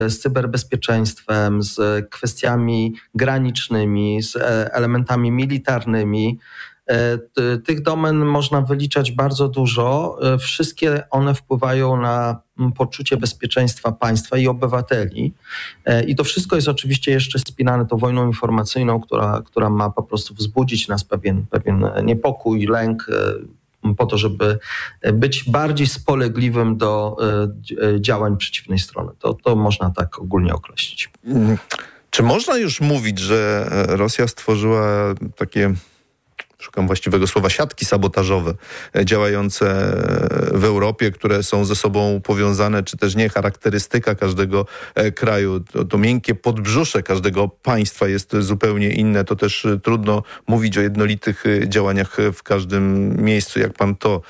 z cyberbezpieczeństwem, z kwestiami granicznymi, z elementami militarnymi. Tych domen można wyliczać bardzo dużo. Wszystkie one wpływają na poczucie bezpieczeństwa państwa i obywateli. I to wszystko jest oczywiście jeszcze spinane tą wojną informacyjną, która ma po prostu wzbudzić nas pewien niepokój, lęk, po to, żeby być bardziej spolegliwym do działań przeciwnej strony. To można tak ogólnie określić. Czy można już mówić, że Rosja stworzyła takie, szukam właściwego słowa, siatki sabotażowe działające w Europie, które są ze sobą powiązane, czy też nie, charakterystyka każdego kraju, to miękkie podbrzusze każdego państwa jest zupełnie inne, to też trudno mówić o jednolitych działaniach w każdym miejscu, jak pan to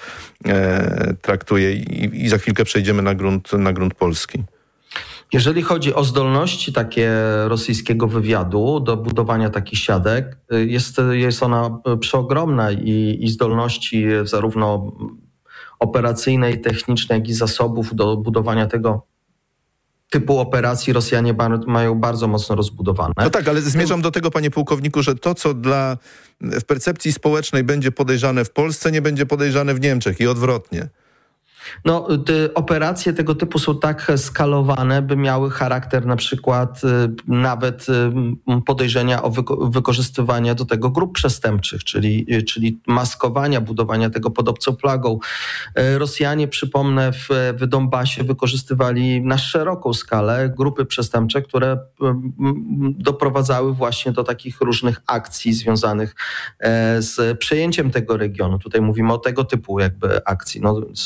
traktuje i za chwilkę przejdziemy na grunt polski. Jeżeli chodzi o zdolności takie rosyjskiego wywiadu do budowania takich siatek, jest ona przeogromna i zdolności zarówno operacyjnej, technicznej, jak i zasobów do budowania tego typu operacji Rosjanie mają bardzo mocno rozbudowane. No tak, ale zmierzam do tego, panie pułkowniku, że to, co w percepcji społecznej będzie podejrzane w Polsce, nie będzie podejrzane w Niemczech i odwrotnie. No, operacje tego typu są tak skalowane, by miały charakter na przykład nawet podejrzenia o wykorzystywanie do tego grup przestępczych, czyli maskowania, budowania tego pod obcą flagą. Rosjanie, przypomnę, w Donbasie wykorzystywali na szeroką skalę grupy przestępcze, które doprowadzały właśnie do takich różnych akcji związanych z przejęciem tego regionu. Tutaj mówimy o tego typu jakby akcji.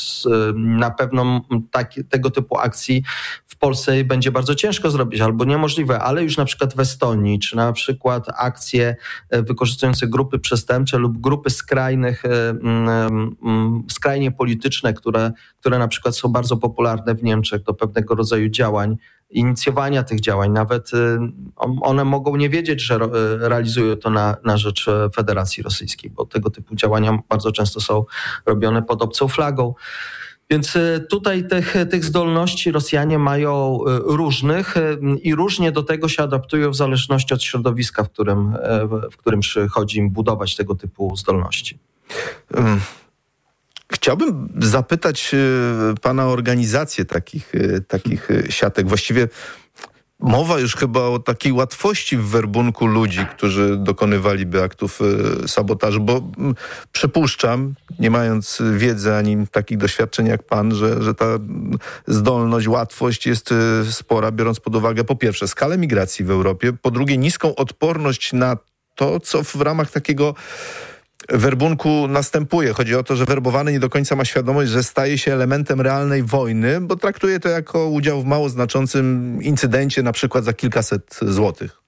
Na pewno tego typu akcji w Polsce będzie bardzo ciężko zrobić albo niemożliwe, ale już na przykład w Estonii, czy na przykład akcje wykorzystujące grupy przestępcze lub grupy skrajnie polityczne, które na przykład są bardzo popularne w Niemczech do pewnego rodzaju działań, inicjowania tych działań. Nawet one mogą nie wiedzieć, że realizują to na rzecz Federacji Rosyjskiej, bo tego typu działania bardzo często są robione pod obcą flagą. Więc tutaj tych zdolności Rosjanie mają różnych i różnie do tego się adaptują w zależności od środowiska, w którym przychodzi im budować tego typu zdolności. Chciałbym zapytać pana o organizację takich siatek. Właściwie mowa już chyba o takiej łatwości w werbunku ludzi, którzy dokonywaliby aktów sabotażu, bo przypuszczam, nie mając wiedzy ani takich doświadczeń jak pan, że ta zdolność, łatwość jest spora, biorąc pod uwagę po pierwsze skalę migracji w Europie, po drugie niską odporność na to, co w ramach takiego werbunku następuje. Chodzi o to, że werbowany nie do końca ma świadomość, że staje się elementem realnej wojny, bo traktuje to jako udział w mało znaczącym incydencie, na przykład za kilkaset złotych.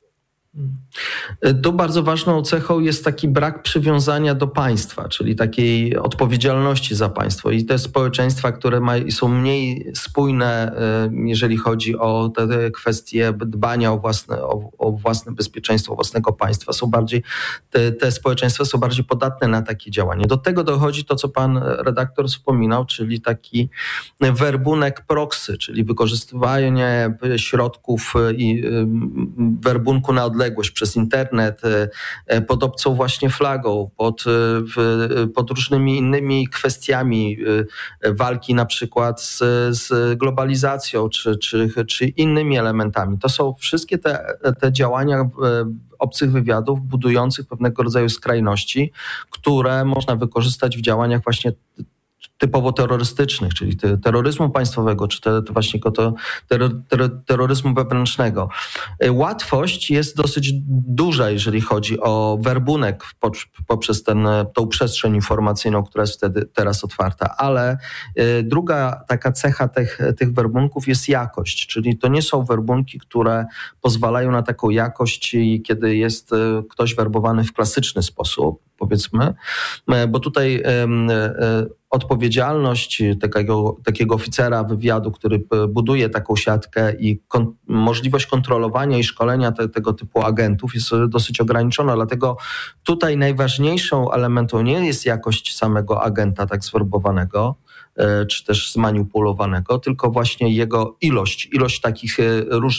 Tu bardzo ważną cechą jest taki brak przywiązania do państwa, czyli takiej odpowiedzialności za państwo. I te społeczeństwa, które są mniej spójne, jeżeli chodzi o te kwestie dbania o własne bezpieczeństwo własnego państwa, te społeczeństwa są bardziej podatne na takie działanie. Do tego dochodzi to, co pan redaktor wspominał, czyli taki werbunek proxy, czyli wykorzystywanie środków i werbunku na odległość przez internet, pod obcą właśnie flagą, pod różnymi innymi kwestiami walki na przykład z globalizacją czy innymi elementami. To są wszystkie te działania obcych wywiadów budujących pewnego rodzaju skrajności, które można wykorzystać w działaniach właśnie typowo terrorystycznych, czyli terroryzmu państwowego, czy właśnie terroryzmu wewnętrznego. Łatwość jest dosyć duża, jeżeli chodzi o werbunek poprzez tą przestrzeń informacyjną, która jest teraz otwarta, ale druga taka cecha tych werbunków jest jakość, czyli to nie są werbunki, które pozwalają na taką jakość, kiedy jest ktoś werbowany w klasyczny sposób, powiedzmy, bo tutaj odpowiedzialność takiego oficera wywiadu, który buduje taką siatkę i możliwość kontrolowania i szkolenia tego typu agentów jest dosyć ograniczona. Dlatego tutaj najważniejszą elementem nie jest jakość samego agenta tak zwerbowanego, czy też zmanipulowanego, tylko właśnie jego ilość takich różnych